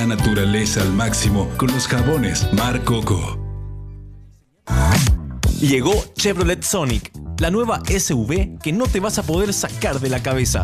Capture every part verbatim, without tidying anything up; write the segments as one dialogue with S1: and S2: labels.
S1: La naturaleza al máximo con los jabones Mar Coco.
S2: Llegó Chevrolet Sonic, la nueva S U V que no te vas a poder sacar de la cabeza.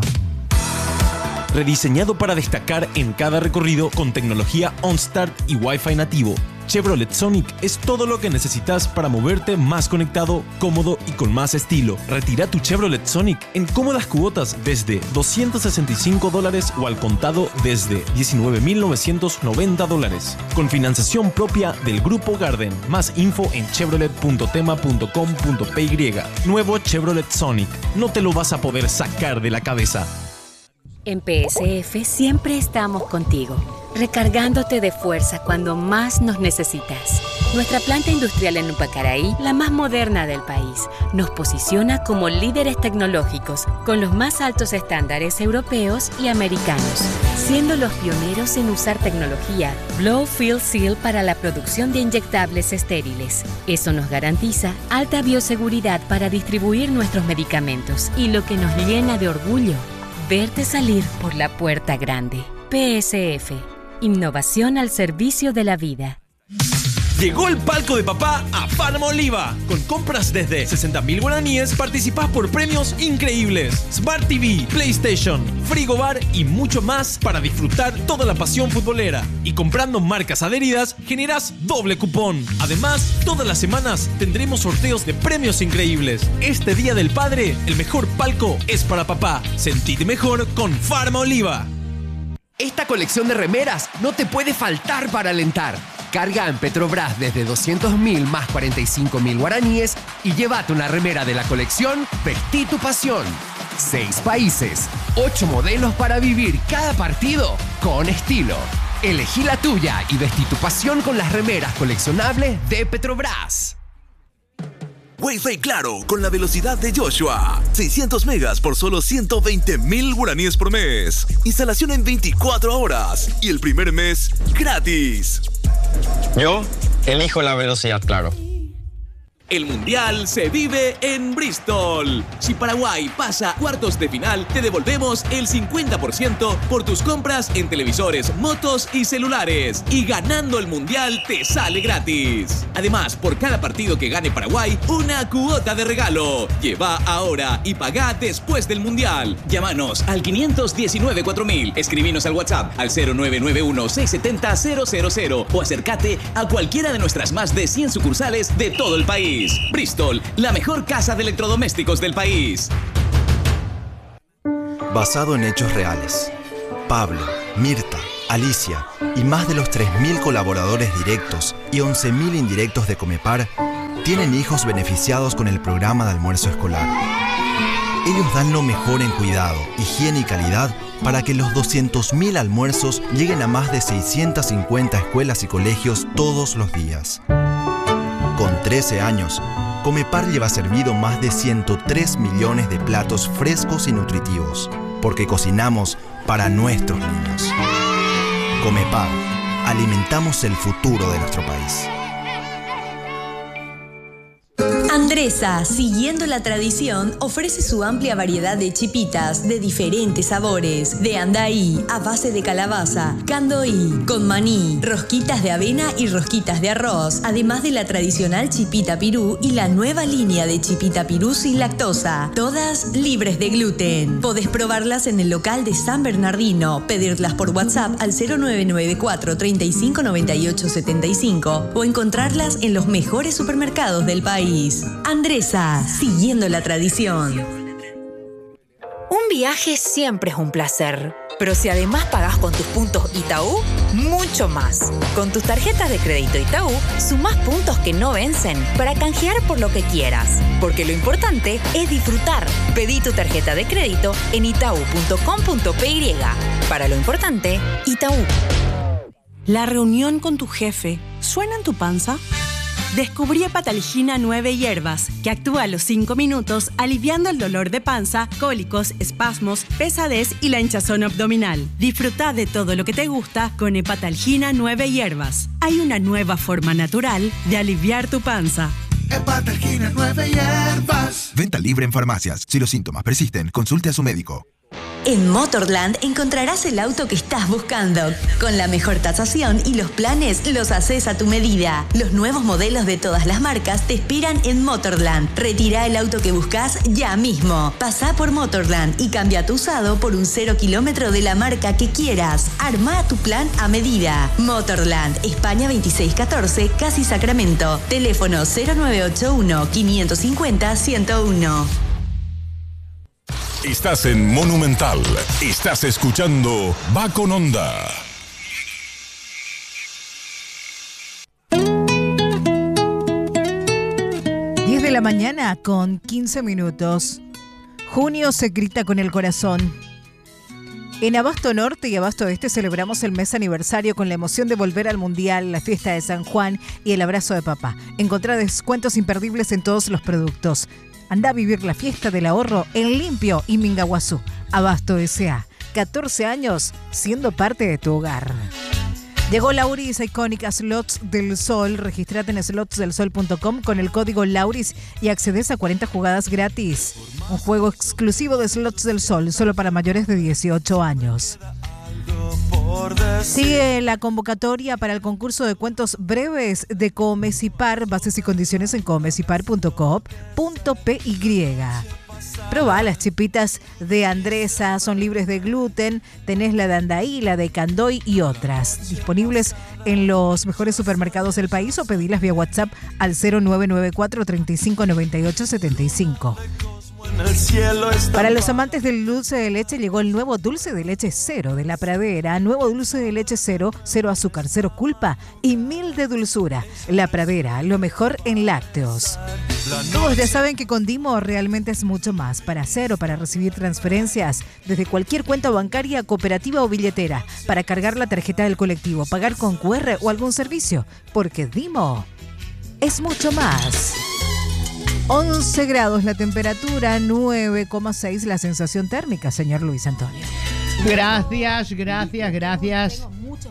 S2: Rediseñado para destacar en cada recorrido con tecnología OnStart y Wi-Fi nativo, Chevrolet Sonic es todo lo que necesitas para moverte más conectado, cómodo y con más estilo. Retira tu Chevrolet Sonic en cómodas cuotas desde doscientos sesenta y cinco dólares o al contado desde diecinueve mil novecientos noventa dólares. Con financiación propia del Grupo Garden. Más info en chevrolet punto tema punto com punto p y. Nuevo Chevrolet Sonic. No te lo vas a poder sacar de la cabeza.
S3: En P S F siempre estamos contigo, recargándote de fuerza cuando más nos necesitas. Nuestra planta industrial en Upacaraí, la más moderna del país, nos posiciona como líderes tecnológicos con los más altos estándares europeos y americanos, siendo los pioneros en usar tecnología Blow Fill Seal para la producción de inyectables estériles. Eso nos garantiza alta bioseguridad para distribuir nuestros medicamentos y lo que nos llena de orgullo, verte salir por la puerta grande. P S F. Innovación al servicio de la vida.
S2: Llegó el palco de papá a Pharma Oliva. Con compras desde sesenta mil guaraníes participás por premios increíbles. Smart T V, PlayStation, frigobar y mucho más para disfrutar toda la pasión futbolera. Y comprando marcas adheridas generás doble cupón. Además, todas las semanas tendremos sorteos de premios increíbles. Este Día del Padre, el mejor palco es para papá. Sentite mejor con Pharma Oliva.
S4: Esta colección de remeras no te puede faltar para alentar. Carga en Petrobras desde doscientos mil más cuarenta y cinco mil guaraníes y llévate una remera de la colección Vestí tu pasión. Seis países, ocho modelos para vivir cada partido con estilo. Elegí la tuya y vestí tu pasión con las remeras coleccionables de Petrobras.
S5: Wi-Fi Claro con la velocidad de Joshua. seiscientos megas por solo ciento veinte mil guaraníes por mes. Instalación en veinticuatro horas y el primer mes gratis.
S6: Yo elijo la velocidad Claro.
S7: El Mundial se vive en Bristol. Si Paraguay pasa a cuartos de final, te devolvemos el cincuenta por ciento por tus compras en televisores, motos y celulares. Y ganando el Mundial te sale gratis. Además, por cada partido que gane Paraguay, una cuota de regalo. Lleva ahora y pagá después del Mundial. Llámanos al quinientos diecinueve cuatro mil. Escribinos al WhatsApp al cero nueve nueve uno seis siete cero cero cero cero o acércate a cualquiera de nuestras más de cien sucursales de todo el país. Bristol, la mejor casa de electrodomésticos del país.
S8: Basado en hechos reales, Pablo, Mirta, Alicia y más de los tres mil colaboradores directos y once mil indirectos de Comepar tienen hijos beneficiados con el programa de almuerzo escolar. Ellos dan lo mejor en cuidado, higiene y calidad para que los doscientos mil almuerzos lleguen a más de seiscientas cincuenta escuelas y colegios todos los días. Con trece años, Comepar lleva servido más de ciento tres millones de platos frescos y nutritivos, porque cocinamos para nuestros niños. Comepar, alimentamos el futuro de nuestro país.
S9: Andresa, siguiendo la tradición, ofrece su amplia variedad de chipitas de diferentes sabores, de andaí, a base de calabaza, candoí, con maní, rosquitas de avena y rosquitas de arroz, además de la tradicional chipita pirú y la nueva línea de chipita pirú sin lactosa, todas libres de gluten. Podés probarlas en el local de San Bernardino, pedirlas por WhatsApp al cero nueve nueve cuatro treinta y cinco noventa y ocho setenta y cinco o encontrarlas en los mejores supermercados del país. Andresa, siguiendo la tradición.
S10: Un viaje siempre es un placer, pero si además pagás con tus puntos Itaú, mucho más. Con tus tarjetas de crédito Itaú, sumás puntos que no vencen para canjear por lo que quieras. Porque lo importante es disfrutar. Pedí tu tarjeta de crédito en itaú punto com punto p y. Para lo importante, Itaú.
S11: La reunión con tu jefe, ¿suena en tu panza? Descubrí Hepatalgina nueve hierbas, que actúa a los cinco minutos aliviando el dolor de panza, cólicos, espasmos, pesadez y la hinchazón abdominal. Disfruta de todo lo que te gusta con Hepatalgina nueve hierbas. Hay una nueva forma natural de aliviar tu panza.
S12: Hepatalgina nueve hierbas. Venta libre en farmacias. Si los síntomas persisten, consulte a su médico.
S9: En Motorland encontrarás el auto que estás buscando. Con la mejor tasación y los planes los haces a tu medida. Los nuevos modelos de todas las marcas te esperan en Motorland. Retira el auto que buscas ya mismo. Pasá por Motorland y cambia tu usado por un cero kilómetro de la marca que quieras. Arma tu plan a medida. Motorland, España veintiséis catorce, Casi Sacramento. Teléfono cero nueve ocho uno, quinientos cincuenta, ciento uno.
S12: Estás en Monumental. Estás escuchando Va con Onda.
S13: diez de la mañana con quince minutos. Junio se grita con el corazón. En Abasto Norte y Abasto Este celebramos el mes aniversario con la emoción de volver al Mundial, la fiesta de San Juan y el abrazo de papá. Encontrá descuentos imperdibles en todos los productos. Anda a vivir la fiesta del ahorro en Limpio y Mingaguazú. Abasto S A catorce años siendo parte de tu hogar. Llegó Lauris Iconic a Slots del Sol. Registrate en slots del sol punto com con el código Lauris y accedes a cuarenta jugadas gratis. Un juego exclusivo de Slots del Sol, solo para mayores de dieciocho años. Sigue la convocatoria para el concurso de cuentos breves de Comecipar. Bases y condiciones en comecipar punto coop punto p y. Probá las chipitas de Andresa, son libres de gluten. Tenés la de Andaí, la de Candoy y otras. Disponibles en los mejores supermercados del país o pedilas vía WhatsApp al cero nueve nueve cuatro, treinta y cinco, noventa y ocho, setenta y cinco. Para los amantes del dulce de leche llegó el nuevo dulce de leche cero de La Pradera. Nuevo dulce de leche cero, cero azúcar, cero culpa y mil de dulzura. La Pradera, lo mejor en lácteos. Todos ya saben que con Dimo realmente es mucho más. Para hacer o para recibir transferencias desde cualquier cuenta bancaria, cooperativa o billetera. Para cargar la tarjeta del colectivo, pagar con cu erre o algún servicio. Porque Dimo es mucho más. once grados la temperatura, nueve coma seis la sensación térmica, señor Luis Antonio.
S14: Gracias, gracias, gracias.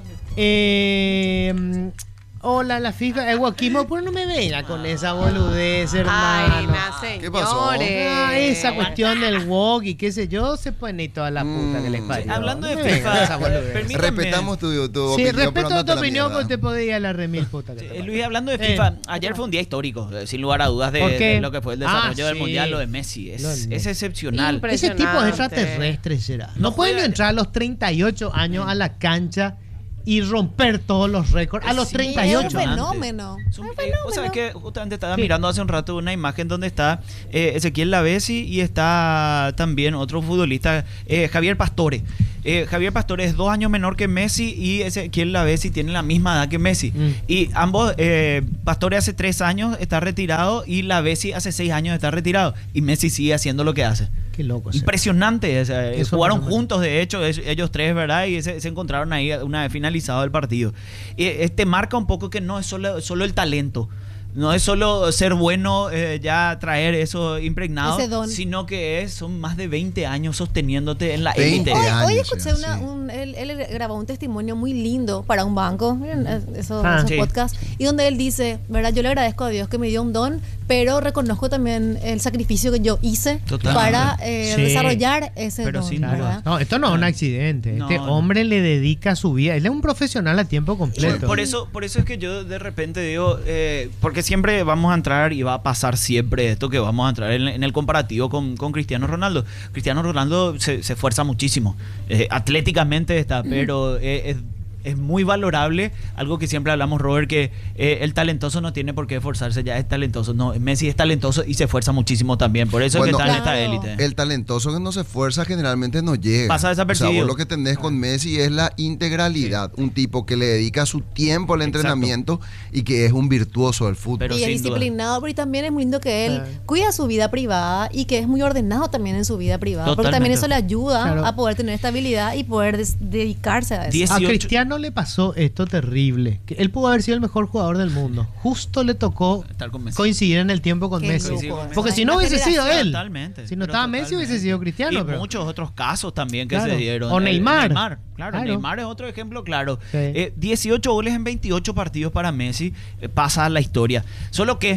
S14: Eh, hola, la FIFA. Eh, Guaquimo, pues no me venga con esa boludez, hermano.
S15: Ay, me
S14: ¿Qué pasó? Ah, esa cuestión del wok y qué sé yo, se pueden ir toda la puta que les parió.
S15: Hablando de
S14: No me venga
S15: FIFA,
S14: esa boludez.
S16: Respetamos tu, tu
S14: Sí,
S16: opinión. pero
S14: respeto
S16: no
S14: tu
S16: te la
S14: opinión
S16: mierda.
S14: porque te podía ir a la remil puta. que te
S15: Eh, Luis, hablando de
S14: Eh.
S15: FIFA, ayer fue un día histórico, eh, sin lugar a dudas, de,
S14: ¿Por qué?
S15: de lo que fue el desarrollo
S14: Ah,
S15: del
S14: sí.
S15: Mundial, lo de Messi. Es,
S14: Lo de Messi.
S15: es excepcional.
S14: Ese tipo es extraterrestre será. No,
S15: No
S14: pueden
S15: juega-
S14: entrar a los treinta y ocho años a la cancha y romper todos los récords. A los
S15: Sí,
S14: treinta y ocho.
S15: es un
S17: fenómeno.
S15: Es un- eh, o sea, que justamente estaba
S14: Sí.
S15: mirando hace un rato una imagen donde está eh, Ezequiel Lavezzi y está también otro futbolista, eh, Javier Pastore. Eh, Javier Pastore es dos años menor que Messi y Ezequiel Lavezzi tiene la misma edad que Messi.
S14: Mm.
S15: Y ambos, eh, Pastore hace tres años está retirado y Lavezzi hace seis años está retirado. Y Messi sigue haciendo lo que hace.
S14: Qué loco. será.
S15: Impresionante. O sea,
S14: Eso
S15: jugaron
S14: más o menos.
S15: juntos, de hecho, es- ellos tres, ¿verdad? Y se, se encontraron ahí una vez finalizado el partido. Y este marca un poco que no es solo, solo el talento. No es solo ser bueno, eh, ya traer eso impregnado,
S17: Ese don.
S15: sino que es, son más de veinte años sosteniéndote en la
S16: veinte
S15: élite.
S16: años.
S17: Hoy escuché una, un, él, él grabó un testimonio muy lindo para un banco, miren, esos,
S15: Ah,
S17: esos
S15: sí.
S17: podcasts, y donde él dice, ¿verdad? Yo le agradezco a Dios que me dio un don, pero reconozco también el sacrificio que yo hice
S14: Totalmente.
S17: para eh,
S14: Sí.
S17: desarrollar ese
S15: Pero
S17: don.
S15: sin
S14: Claro.
S17: ¿verdad?
S14: No, esto no es un accidente.
S15: No,
S14: este
S15: no.
S14: hombre le dedica su vida. Él es un profesional a tiempo completo.
S15: Por, por eso, por eso es que yo de repente digo, eh, porque siempre vamos a entrar y va a pasar siempre esto que vamos a entrar en, en el comparativo con, con Cristiano Ronaldo. Cristiano Ronaldo se, se esfuerza muchísimo, eh, atléticamente está, pero eh, es es muy valorable, algo que siempre hablamos, Robert, que eh, el talentoso no tiene por qué esforzarse, ya es talentoso. No, Messi es talentoso y se esfuerza muchísimo también, por eso
S16: Bueno,
S15: es que está en esta élite.
S16: El talentoso que no se esfuerza generalmente no llega.
S15: Pasa desapercibido.
S16: O sea, vos lo que tenés con Messi es la integralidad. Un tipo que le dedica su tiempo al entrenamiento y que es un virtuoso del fútbol.
S17: y es disciplinado, pero y también es muy lindo que él cuida su vida privada y que es muy ordenado también en su vida privada. Porque también
S14: Totalmente.
S17: eso le ayuda
S14: Claro.
S17: a poder tener estabilidad y poder des- dedicarse a eso.
S14: A Cristiano le pasó esto terrible. Que él pudo haber sido el mejor jugador del mundo. Justo le tocó coincidir en el tiempo con
S15: Qué
S14: Messi.
S15: loco, Messi.
S14: Porque si no
S15: Una
S14: hubiese sido él.
S15: Totalmente.
S14: Si no
S15: Pero
S14: estaba Messi hubiese sido Cristiano.
S15: Y
S14: pero-
S15: muchos otros casos también que
S14: Claro.
S15: se dieron.
S14: O
S15: Eh,
S14: Neymar.
S15: Neymar, claro,
S14: Claro.
S15: Neymar es otro ejemplo claro.
S14: Sí.
S15: Eh, dieciocho goles en veintiocho partidos para Messi, eh, pasa a la historia. Solo que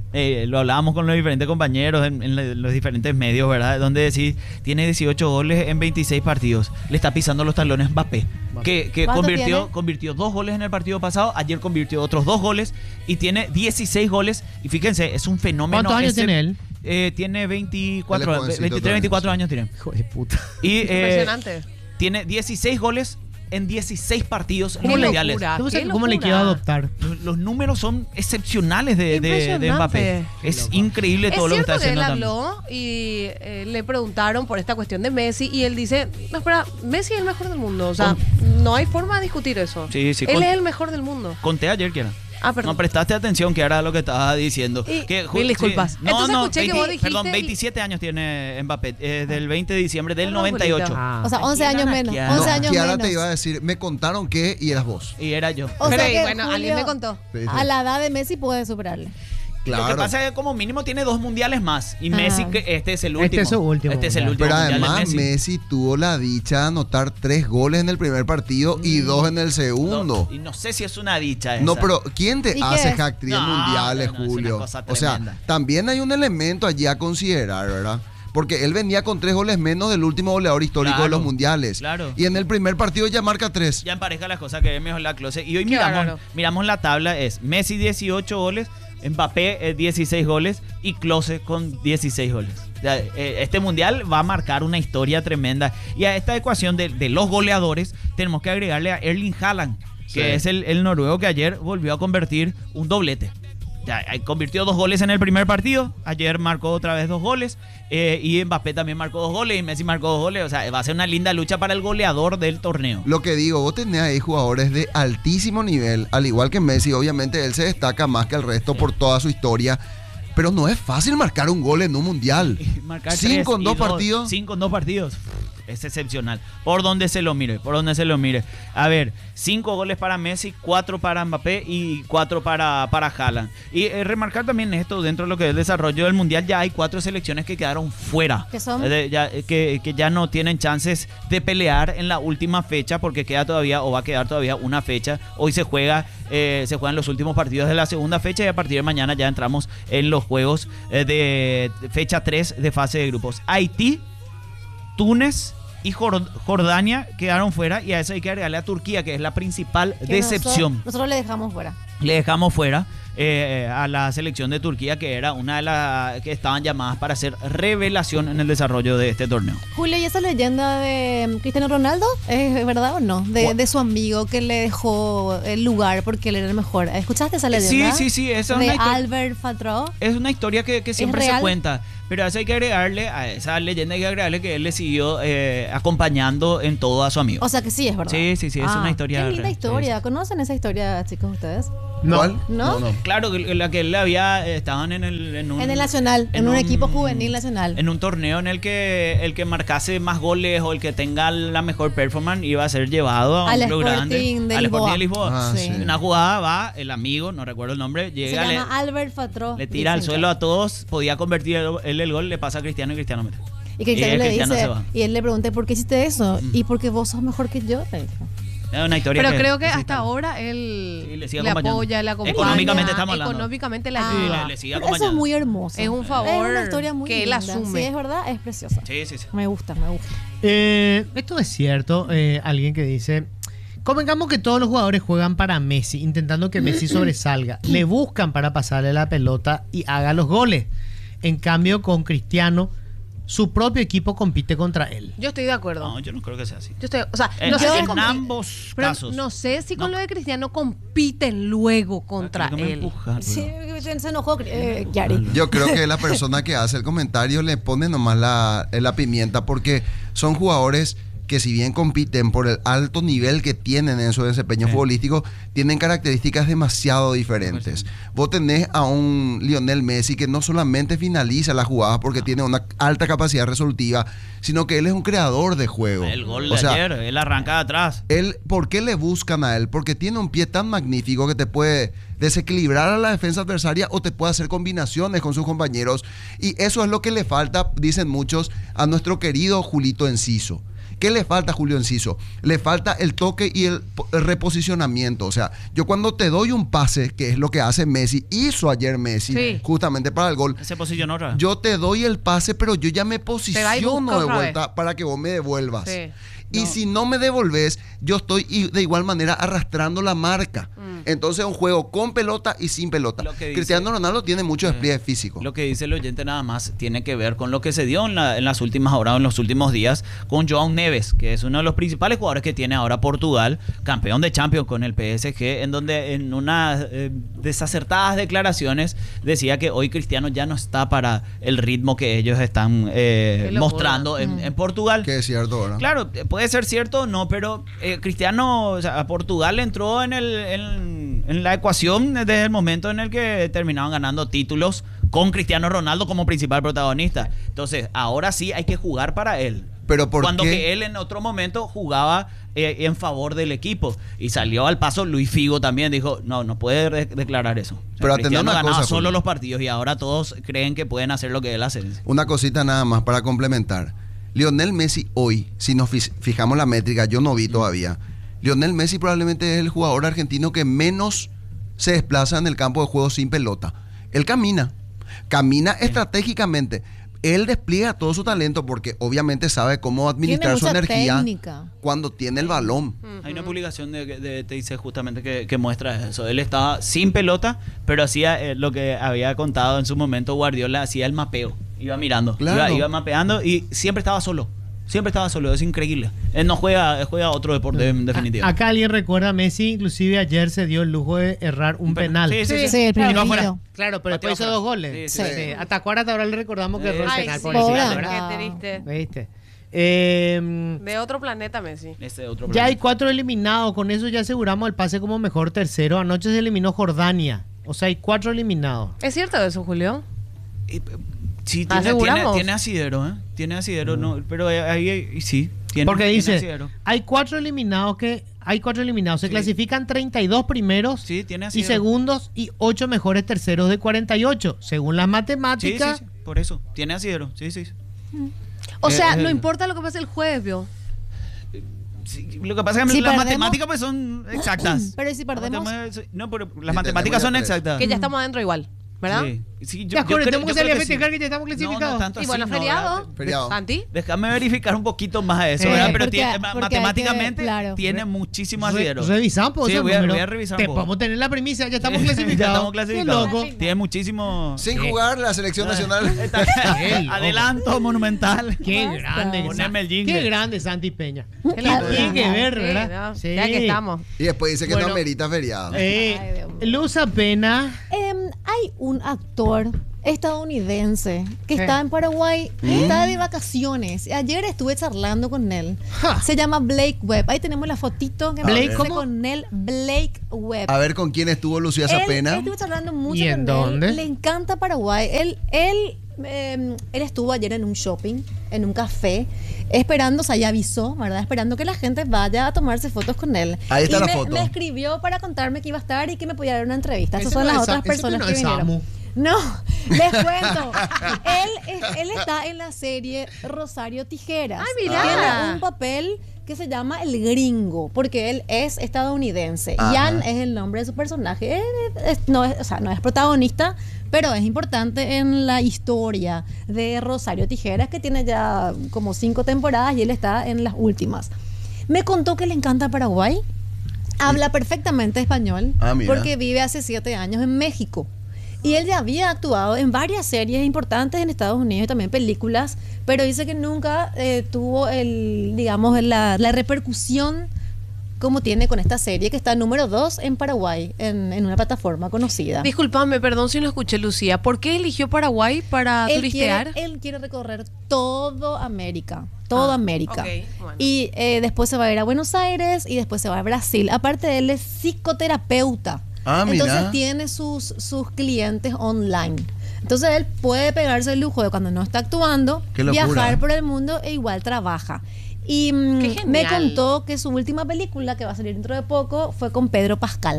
S15: Eh, lo hablábamos con los diferentes compañeros en, en los diferentes medios, ¿verdad? Donde decís, tiene dieciocho goles en veintiséis partidos. Le está pisando los talones Mbappé, que, que convirtió, convirtió dos goles en el partido pasado. Ayer convirtió otros dos goles y tiene dieciséis goles. Y fíjense, es un fenómeno.
S14: ¿Cuántos años
S15: ese,
S14: tiene él?
S15: Eh, tiene veinticuatro, veintitrés, veinticuatro años tiene.
S14: Hijo de puta.
S15: Y, eh,
S18: Impresionante.
S15: Tiene dieciséis goles en dieciséis partidos
S14: ¿Cómo
S15: mundiales.
S14: Le, ¿Cómo, se, ¿Cómo le quiero adoptar?
S15: Los, los números son excepcionales de, de, de Mbappé. Es increíble todo
S18: es
S15: lo que está
S18: cierto que
S15: haciendo.
S18: él
S15: también.
S18: habló y eh, le preguntaron por esta cuestión de Messi y él dice, no, espera, Messi es el mejor del mundo. O sea, con, no hay forma de discutir eso.
S15: Sí, sí,
S18: él
S15: con,
S18: es el mejor del mundo.
S15: Conté ayer que era.
S18: Ah, perdón.
S15: No prestaste atención que era lo que estaba diciendo.
S18: Y,
S15: que,
S18: mil disculpas.
S15: Sí, no,
S18: Entonces
S15: no,
S18: escuché
S15: veinte,
S18: que vos dijiste...
S15: Perdón, veintisiete años tiene Mbappé, eh, del veinte de diciembre del noventa y ocho.
S17: Ah, o sea, once años menos. once
S16: No,
S17: años
S16: Kiara
S17: menos.
S16: te iba a decir, me contaron que y eras vos.
S15: Y era yo.
S17: O
S18: Pero
S17: sea que,
S18: bueno,
S17: Julio,
S18: alguien me contó.
S16: Sí, sí.
S17: A la edad de Messi puede superarle.
S16: Claro.
S15: Lo que pasa es que como mínimo tiene dos mundiales más. Y
S17: Ah.
S15: Messi, que este es el último.
S14: Este es su último
S15: Este es el
S14: mundial.
S15: último
S16: Pero
S15: mundial de
S16: además
S15: Messi.
S16: Messi. tuvo la dicha de anotar tres goles en el primer partido y dos en el segundo.
S15: No, y no sé si es una dicha esa.
S16: No, pero ¿quién te
S17: ¿Y
S16: hace
S17: qué es?
S16: hack-trick en
S15: No,
S16: mundiales,
S15: no, no, es una
S16: Julio?
S15: cosa
S16: O sea,
S15: tremenda.
S16: también hay un elemento allí a considerar, ¿verdad? Porque él venía con tres goles menos del último goleador histórico
S15: Claro,
S16: de los mundiales.
S15: claro.
S16: Y en el primer partido ya marca tres.
S15: Ya empareja las cosas que es mejor la close. Y hoy
S18: Qué
S15: miramos,
S18: bárbaro.
S15: miramos la tabla, es Messi dieciocho goles, Mbappé eh, dieciséis goles y Klose con dieciséis goles. Ya, eh, este mundial va a marcar una historia tremenda. Y a esta ecuación de, de los goleadores tenemos que agregarle a Erling Haaland, que
S16: Sí.
S15: es el, el noruego que ayer volvió a convertir un doblete. Ya, eh, convirtió dos goles en el primer partido, ayer marcó otra vez dos goles, eh, y Mbappé también marcó dos goles y Messi marcó dos goles. O sea, va a ser una linda lucha para el goleador del torneo.
S16: Lo que digo, vos tenés ahí jugadores de altísimo nivel, al igual que Messi, obviamente él se destaca más que el resto por toda su historia, pero no es fácil marcar un gol en un mundial.
S15: Marcar
S16: Cinco
S15: tres
S16: en
S15: y
S16: dos partidos.
S15: Cinco en dos partidos. Es excepcional. Por donde se lo mire, por donde se lo mire. A ver, cinco goles para Messi, cuatro para Mbappé y cuatro para, para Haaland. Y eh, remarcar también esto, dentro de lo que es el desarrollo del Mundial, ya hay cuatro selecciones que quedaron fuera.
S17: ¿Qué son?
S15: Eh, de- ya, eh, que, que ya no tienen chances de pelear en la última fecha, porque queda todavía, o va a quedar todavía una fecha. Hoy se juega, eh, se juegan los últimos partidos de la segunda fecha y a partir de mañana ya entramos en los juegos eh, de fecha tres de fase de grupos. Haití, Túnez y Jor- Jordania quedaron fuera, y a eso hay que agregarle a Turquía, que es la principal
S17: Que
S15: decepción.
S17: Nosotros, nosotros le dejamos fuera.
S15: Le dejamos fuera eh, a la selección de Turquía, que era una de las que estaban llamadas para hacer revelación en el desarrollo de este torneo.
S17: Julio, ¿y esa leyenda de Cristiano Ronaldo es verdad o no? De, de su amigo que le dejó el lugar porque él era el mejor. ¿Escuchaste esa leyenda?
S15: Sí, sí, sí, esa es
S17: de
S15: una historia-
S17: Albert Fatro.
S15: Es una historia que, que siempre se
S17: real?
S15: cuenta, pero a eso hay que agregarle, a esa leyenda hay que agregarle que él le siguió eh, acompañando en todo a su amigo.
S17: O sea que sí es verdad.
S15: Sí, sí, sí, es
S17: Ah,
S15: una historia
S17: Qué linda
S15: real,
S17: historia. ¿Conocen esa historia, chicos, ustedes?
S14: No.
S16: ¿Cuál?
S17: ¿No?
S15: Claro, que la que él había, eh, estaban en el... En, un,
S17: En el Nacional, en, un, equipo juvenil nacional.
S15: En un torneo en el que el que marcase más goles o el que tenga la mejor performance iba a ser llevado a
S17: Al
S15: un club grande.
S17: Sporting de
S15: Al
S17: Lisboa.
S15: Sporting de Lisboa.
S16: Ah,
S17: Sí.
S16: sí.
S15: Una jugada va, el amigo, no recuerdo el nombre,
S17: Se
S15: llega, le,
S17: llama Albert Fatro.
S15: le tira al
S17: dicen
S15: suelo a todos, podía convertir él el, el gol, le pasa a Cristiano y Cristiano mete.
S17: que- Y Cristiano
S15: el
S17: le
S15: Cristiano
S17: dice,
S15: se va.
S17: y él le pregunta, ¿por qué hiciste eso? Y porque vos sos mejor que yo, le dijo.
S15: Es una historia
S18: Pero
S15: que-
S18: creo que
S15: que sí
S18: hasta
S15: está.
S18: ahora él
S15: Sí, le
S18: le,
S15: sigue acompañando.
S18: apoya, le acompaña.
S15: Económicamente estamos hablando.
S18: Económicamente le
S17: Ah,
S18: ayuda.
S15: le- le sigue
S17: pero eso es
S15: acompañando.
S17: muy hermoso.
S18: Es un favor
S17: Es una historia muy
S18: que él
S17: linda.
S18: asume.
S17: Si es verdad, es preciosa.
S15: Sí, sí, sí.
S17: Me gusta, me gusta.
S14: Eh, esto es cierto. eh, alguien que dice: convengamos que todos los jugadores juegan para Messi, intentando que Messi sobresalga. Le buscan para pasarle la pelota y haga los goles. En cambio, con Cristiano, su propio equipo compite contra él.
S18: Yo estoy de acuerdo.
S15: No, yo no creo que sea así.
S18: Yo estoy, o sea,
S15: En-
S18: no sé
S15: en
S18: si con-
S15: ambos
S18: pero
S15: casos.
S18: no sé si con lo de Cristiano compiten luego contra
S15: Creo que me
S18: él.
S15: empujaron.
S17: Sí, se enojó eh, Yari.
S16: Yo creo que la persona que hace el comentario le pone nomás la, la pimienta, porque son jugadores que, si bien compiten por el alto nivel que tienen en su desempeño
S15: Sí.
S16: futbolístico, tienen características demasiado diferentes. Vos tenés a un Lionel Messi que no solamente finaliza las jugadas porque tiene una alta capacidad resolutiva, sino que él es un creador de juego.
S15: El gol
S16: O
S15: de
S16: sea,
S15: ayer, él arranca de atrás.
S16: Él, ¿por qué le buscan a él? Porque tiene un pie tan magnífico que te puede desequilibrar a la defensa adversaria o te puede hacer combinaciones con sus compañeros. Y eso es lo que le falta, dicen muchos, a nuestro querido Julito Enciso. ¿Qué le falta a Julio Enciso? Le falta el toque y el, el reposicionamiento. O sea, yo cuando te doy un pase, que es lo que hace Messi, hizo ayer Messi,
S15: Sí.
S16: justamente para el gol.
S15: Se posicionó otra vez.
S16: Yo te doy el pase, pero yo ya me
S15: Te va y
S16: posiciono
S15: busca
S16: de
S15: otra
S16: vuelta
S15: vez.
S16: para que vos me devuelvas.
S15: Sí.
S16: Y si no me devolves, yo estoy i- de igual manera arrastrando la marca. Entonces es un juego con pelota y sin pelota.
S15: Lo que dice-
S16: Cristiano Ronaldo tiene mucho despliegue físico.
S15: Lo que dice el oyente nada más tiene que ver con lo que se dio en, la- en las últimas horas, en los últimos días, con João Neves, que es uno de los principales jugadores que tiene ahora Portugal, campeón de Champions con el P S G, en donde en unas eh, desacertadas declaraciones decía que hoy Cristiano ya no está para el ritmo que ellos están eh,
S16: Qué locura.
S15: mostrando en,
S16: Mm.
S15: en Portugal.
S16: Que es cierto, ¿verdad?
S15: Claro, puede ser cierto o no, pero eh, Cristiano, o sea, a Portugal entró en, el, en, en la ecuación desde el momento en el que terminaban ganando títulos con Cristiano Ronaldo como principal protagonista. Entonces, ahora sí hay que jugar para él.
S16: Pero ¿por
S15: Cuando
S16: qué?
S15: que él en otro momento jugaba eh, en favor del equipo. Y salió al paso Luis Figo también, dijo, no, no puede de- declarar eso. O sea,
S16: Pero atendé
S15: Cristiano
S16: una
S15: ganaba
S16: cosa,
S15: solo
S16: Julio.
S15: los partidos y ahora todos creen que pueden hacer lo que él hace.
S16: Una cosita nada más para complementar. Lionel Messi hoy, si nos fis- fijamos la métrica, yo no vi todavía. Lionel Messi probablemente es el jugador argentino que menos se desplaza en el campo de juego sin pelota. Él camina, camina estratégicamente. Él despliega todo su talento porque obviamente sabe cómo administrar
S17: Tiene
S16: su
S17: mucha
S16: energía
S17: técnica.
S16: cuando tiene el balón.
S15: Hay una publicación de, de T I C justamente que, que muestra eso. Él estaba sin pelota, pero hacía eh, lo que había contado en su momento Guardiola, hacía el mapeo. Iba mirando,
S16: Claro.
S15: iba, iba mapeando y siempre estaba solo. Siempre estaba solo, es increíble. Él no juega, él juega otro deporte en definitiva.
S14: Acá alguien recuerda a Messi, inclusive ayer se dio el lujo de errar un penal.
S15: Sí, sí, sí. Sí, el
S14: Pero
S15: primerito.
S14: afuera. Claro, pero
S15: Pateó
S14: después hizo
S15: afuera.
S14: dos goles.
S15: Sí, sí, sí.
S14: Hasta cuarenta ahora le recordamos que erró el
S18: Ay,
S14: penal.
S18: sí,
S14: pobrecito,
S18: pobre.
S14: ¿verdad?
S18: Qué triste.
S14: ¿Viste? Eh,
S18: De otro planeta, Messi.
S15: Ese otro
S14: ya hay cuatro eliminados, con eso ya aseguramos el pase como mejor tercero. Anoche se eliminó Jordania, o sea, hay cuatro eliminados.
S18: ¿Es cierto eso, Julio?
S15: Sí, tiene, tiene,
S18: ¿Aseguramos?
S15: tiene asidero, ¿eh? Tiene asidero, no, pero ahí, ahí sí. Tiene,
S14: Porque
S15: tiene
S14: dice,
S15: asidero.
S14: hay cuatro eliminados que hay cuatro eliminados, se
S15: Sí.
S14: clasifican treinta y dos primeros
S15: tiene
S14: y
S15: asidero.
S14: segundos y ocho mejores terceros de cuarenta y ocho, según las
S15: Sí, sí,
S14: matemáticas.
S15: sí, por eso. Tiene asidero, sí, sí.
S18: O
S15: Eh,
S18: sea,
S15: eh,
S18: no importa lo que pase el jueves, ¿vio?
S15: Lo que pasa es que
S17: Si
S15: las
S17: perdemos-
S15: matemáticas pues son exactas.
S17: Pero ¿y si perdemos?
S15: No, pero las matemáticas son exactas.
S18: Que ya estamos adentro igual, ¿verdad?
S15: Sí. Sí, yo-
S14: Ya,
S15: yo
S14: Jorge,
S15: creo-
S14: tenemos que
S15: yo
S14: salir a
S15: creo que sí.
S14: festejar que ya estamos clasificados.
S15: No, no tanto
S18: Y
S15: así,
S18: bueno,
S15: no,
S18: feriado.
S15: ¿verdad?
S16: Feriado.
S18: ¿Santi?
S15: Déjame verificar un poquito más eso,
S14: Eh,
S15: ¿verdad? Pero
S17: porque-
S15: tiene,
S17: porque
S15: matemáticamente
S17: hay que- claro.
S15: tiene muchísimo
S14: Re-
S15: asidero.
S14: revisamos
S15: Sí,
S14: esos
S15: voy a,
S14: números.
S15: voy a revisar
S14: Te
S15: un poco.
S14: podemos tener la primicia, ya estamos
S15: ya
S14: clasificados.
S15: estamos
S14: Qué
S15: clasificados.
S14: loco.
S15: Tiene muchísimo...
S16: Sin jugar la selección nacional.
S14: Qué loco.
S15: Adelanto monumental.
S14: Qué grande.
S15: Poneme el jingle.
S14: Qué grande Santi Peña.
S17: Qué
S14: Tiene
S17: lindo.
S14: que ver,
S18: Sí,
S14: ¿verdad?
S18: ¿no? Ya que estamos.
S16: Y después dice que
S14: Bueno.
S16: no amerita feriado.
S14: Eh, Luz Apena.
S17: Em, hay un actor estadounidense que
S14: ¿Qué?
S17: está en Paraguay y
S14: ¿Mm?
S17: está de vacaciones. Ayer estuve charlando con él.
S14: Ja.
S17: Se llama Blake Webb. Ahí tenemos la fotito que me
S14: Blake,
S17: hice
S14: ¿cómo?
S17: con él. Blake Webb.
S16: A ver con quién estuvo Lucía
S17: Él-
S16: Zapena.
S17: él estuve charlando mucho
S14: ¿Y en
S17: con
S14: dónde?
S17: él. Le encanta Paraguay. Él, él, eh, él estuvo ayer en un shopping, en un café, esperando, o sea, ya avisó, ¿verdad? Esperando que la gente vaya a tomarse fotos con él.
S16: Ahí está
S17: y
S16: la
S17: me,
S16: foto.
S17: me escribió para contarme que iba a estar y que me podía dar una entrevista. Esas
S14: Ese
S17: son
S14: no
S17: las
S14: es
S17: otras
S14: Sa- ese
S17: personas
S14: no
S17: que
S14: es
S17: vinieron.
S14: Samu.
S17: No, les cuento. él, es- él está en la serie Rosario Tijeras.
S18: Ay, mirá.
S17: Tiene un papel que se llama El Gringo, porque él es estadounidense.
S16: Ajá.
S17: Jan es el nombre de su personaje. Él es- no, es, o sea, no es protagonista, pero es importante en la historia de Rosario Tijeras, que tiene ya como cinco temporadas y él está en las últimas. Me contó que le encanta Paraguay. Habla perfectamente español,
S16: Ah, mira.
S17: porque vive hace siete años en México. Y él ya había actuado en varias series importantes en Estados Unidos y también películas, pero dice que nunca eh, tuvo el, digamos, la, la repercusión como tiene con esta serie que está número dos en Paraguay, en, en una plataforma conocida.
S18: Disculpame, perdón si no escuché, Lucía. ¿Por qué eligió Paraguay para
S17: Él
S18: turistear?
S17: quiere, él quiere recorrer todo América, toda
S18: Ah,
S17: América.
S18: ok, bueno.
S17: Y eh, después se va a ir a Buenos Aires y después se va a Brasil. Aparte, él es psicoterapeuta.
S16: Ah, mira.
S17: Entonces tiene sus, sus clientes online. Entonces él puede pegarse el lujo de cuando no está actuando,
S16: Qué locura.
S17: viajar por el mundo e igual trabaja. Y mm,
S18: Qué
S17: me
S18: genial.
S17: contó que su última película, que va a salir dentro de poco, fue con Pedro Pascal.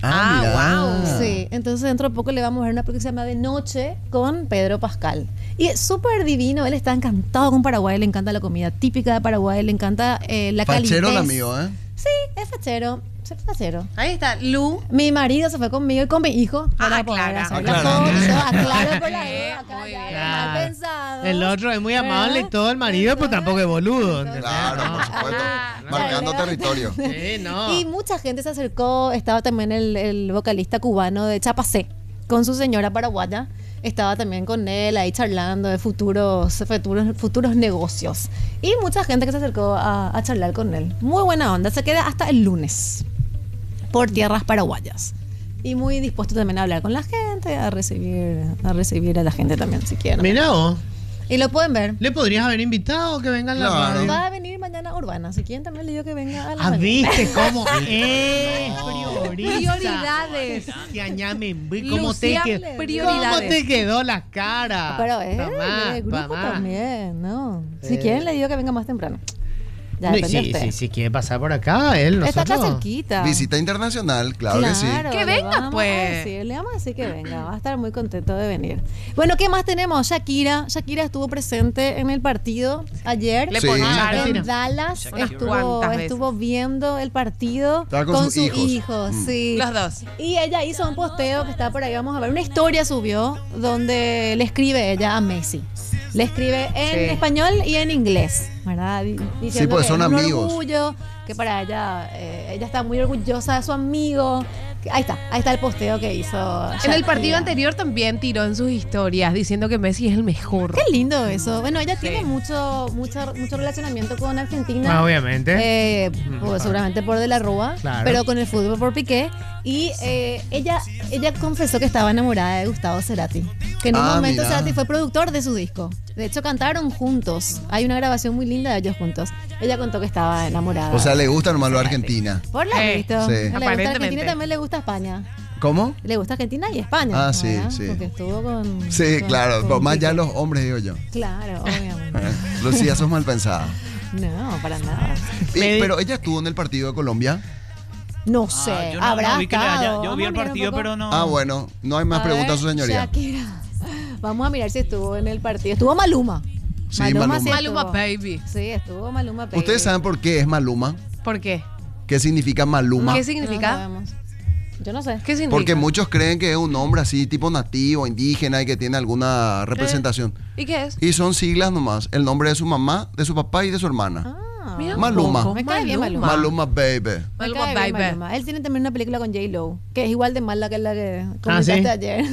S16: Ah, mira.
S17: Sí, entonces dentro de poco le vamos a ver una película que se llama De Noche con Pedro Pascal. Y es súper divino, él está encantado con Paraguay, le encanta la comida típica de Paraguay, le encanta eh, la calidez.
S16: Fachero el amigo, ¿eh?
S17: Sí, es fachero. Es fachero.
S18: Ahí está, Lu.
S17: Mi marido se fue conmigo y con mi hijo para
S18: Ah,
S17: poder
S18: aclara.
S17: hacer la
S16: Aclara.
S17: foto. Yo aclaro por la
S18: Muy
S17: duda,
S18: bien,
S17: acá
S18: muy
S17: ya,
S18: bien.
S17: mal
S14: Claro.
S17: pensado.
S14: El otro es muy amable y
S17: ¿Verdad?
S14: todo el marido, pero tampoco es boludo. ¿entendés?
S16: Claro, por supuesto. Marcando territorio.
S14: Sí, no.
S17: Y mucha gente se acercó. Estaba también el, el vocalista cubano de Chapacé con su señora paraguaya. Estaba también con él ahí charlando de futuros, futuros, futuros negocios. Y mucha gente que se acercó a, a charlar con él. Muy buena onda. Se queda hasta el lunes por tierras paraguayas. Y muy dispuesto también a hablar con la gente, a recibir, a recibir a la gente también, si quieren.
S14: Mirá vos.
S17: Y lo pueden ver.
S14: ¿Le podrías haber invitado que venga a la
S16: Claro.
S14: radio?
S17: Va a venir mañana Urbana. Si quieren también le digo que venga a la
S14: Ah,
S17: mañana.
S14: ¿viste cómo es? Prioriza.
S18: Prioridades.
S14: Yañame, ¿Cómo te,
S18: Lucía,
S14: quedó,
S18: prioridades.
S14: ¿Cómo te quedó la cara?
S17: Pero es
S14: Tomá,
S17: el grupo
S14: tomá.
S17: también, ¿no? Si
S14: Eh.
S17: quieren le digo que venga más temprano. Ya
S14: No, y
S17: depende de
S14: sí,
S17: usted.
S14: sí, sí, quiere pasar por acá, él,
S17: Está acá
S14: nosotros.
S17: cerquita.
S16: Visita internacional, claro, que sí.
S17: Claro,
S18: Que
S17: le
S18: venga,
S17: vamos a
S18: pues.
S17: decir, le vamos a decir que venga, va a estar muy contento de venir. Bueno, ¿qué más tenemos? Shakira, Shakira estuvo presente en el partido ayer.
S18: Le
S16: Sí.
S18: poncharon.
S17: En Dallas
S18: Unas
S17: estuvo,
S18: cuantas veces.
S17: estuvo viendo el partido
S16: Estaba con sus
S17: sus
S16: hijos.
S17: hijos,
S16: Mm.
S17: sí.
S18: Los dos.
S17: Y ella hizo un posteo que está por ahí, vamos a ver, una historia subió donde le escribe ella a Messi. Le escribe en
S18: Sí.
S17: español y en inglés, ¿verdad? Di- Diciendo
S16: pues
S17: que
S16: son
S17: es un
S16: amigos.
S17: orgullo, que para ella, eh, ella está muy orgullosa de su amigo. Que- Ahí está, ahí está el posteo que hizo
S18: En el
S17: Shakira.
S18: partido anterior también tiró en sus historias diciendo que Messi es el mejor.
S17: Qué lindo eso. Bueno, ella
S18: Sí.
S17: tiene mucho, mucho, mucho relacionamiento con Argentina.
S14: Ah, obviamente.
S17: Eh, pues, seguramente por De la Rúa,
S14: Claro.
S17: pero con el fútbol por Piqué. Y eh, ella, ella confesó que estaba enamorada de Gustavo Cerati. Que en un
S16: Ah,
S17: momento
S16: mira.
S17: Cerati fue productor de su disco. De hecho, cantaron juntos. Hay una grabación muy linda de ellos juntos. Ella contó que estaba enamorada.
S16: O sea, le gusta nomás lo de Argentina.
S17: Por la
S18: Eh,
S17: visto.
S16: sí.
S17: Le gusta
S18: Aparentemente.
S17: Argentina y también le gusta España.
S16: ¿Cómo?
S17: Le gusta Argentina y España.
S16: Ah, sí,
S17: ¿verdad?
S16: sí.
S17: Porque estuvo con.
S16: Sí,
S17: con-
S16: claro.
S17: con
S16: Por más
S17: Piqué.
S16: ya los hombres, digo yo.
S17: Claro, obviamente.
S16: Eh, Lucía, sos mal pensada.
S17: No, para nada.
S16: Y- pero ella estuvo en el partido de Colombia.
S17: No
S15: Ah,
S17: sé,
S15: yo no-
S17: habrá
S15: no vi que le haya-
S17: estado.
S15: yo
S17: Vamos
S15: vi
S17: a
S15: el
S17: mirar un
S15: partido,
S17: poco.
S15: pero no.
S16: Ah, bueno. No hay más
S17: A
S16: preguntas,
S17: ver,
S16: su señoría.
S17: Shakira. Vamos a mirar si estuvo en el partido. Estuvo Maluma.
S16: Sí, Maluma.
S17: sí
S18: Maluma
S17: estuvo.
S18: Baby.
S17: Sí, estuvo Maluma Baby.
S16: ¿Ustedes saben por qué es Maluma?
S18: ¿Por qué?
S16: ¿Qué significa Maluma?
S18: ¿Qué
S17: No
S18: significa?
S17: sabemos. Yo no sé.
S18: ¿Qué significa?
S16: Porque muchos creen que es un nombre así, tipo nativo, indígena y que tiene alguna representación.
S18: ¿Y qué es?
S16: Y son siglas nomás. El nombre de su mamá, de su papá y de su hermana.
S17: Ah,
S18: Mira un
S16: Maluma.
S18: poco.
S17: Me cae bien Maluma.
S16: Maluma Baby.
S17: Me
S18: Maluma
S17: cae bien
S18: Baby.
S17: Maluma. Él tiene también una película con J-Lo, que es igual de mala que la que
S14: Ah, ¿sí?
S17: comentaste ayer.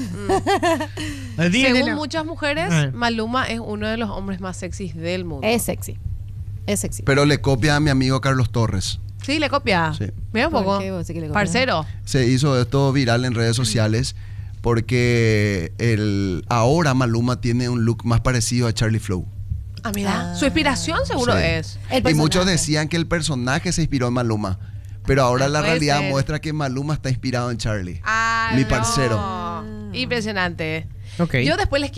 S14: El día de
S18: Según
S14: la-
S18: muchas mujeres,
S14: Eh.
S18: Maluma es uno de los hombres más sexys del mundo.
S17: Es sexy. Es sexy.
S16: Pero le copia a mi amigo Carlos Torres.
S18: Sí, le copia.
S16: Sí.
S18: Mira un
S17: ¿Por
S18: poco.
S17: qué vos sí que le copia?
S18: Parcero.
S16: Se hizo esto viral en redes sociales porque el, ahora Maluma tiene un look más parecido a Charlie Flow.
S18: Ah, mira.
S17: Ah.
S18: Su inspiración seguro
S16: Sí.
S18: es.
S17: El
S16: Y muchos
S17: personaje.
S16: decían que el personaje se inspiró en Maluma. Pero ahora
S18: Ah,
S16: la
S18: puede
S16: realidad
S18: ser.
S16: muestra que Maluma está inspirado en Charlie.
S18: Ah,
S16: Mi
S18: no.
S16: parcero.
S18: Impresionante.
S14: Ok.
S18: Yo después les quiero